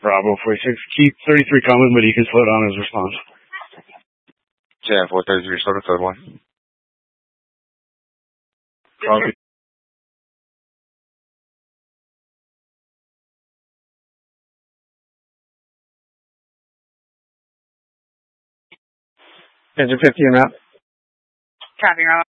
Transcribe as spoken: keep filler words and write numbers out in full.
Bravo forty-six. Keep thirty-three coming, but you can slow down his response. Yeah, four thirty-three, slow to third one. Copy. Engine fifty, you're out. Copy, Bravo.